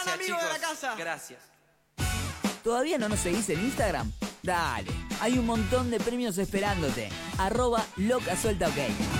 Gracias, amigo chicos. de la casa. Gracias. ¿Todavía no nos seguís en Instagram? Dale, hay un montón de premios esperándote. @locasueltaok.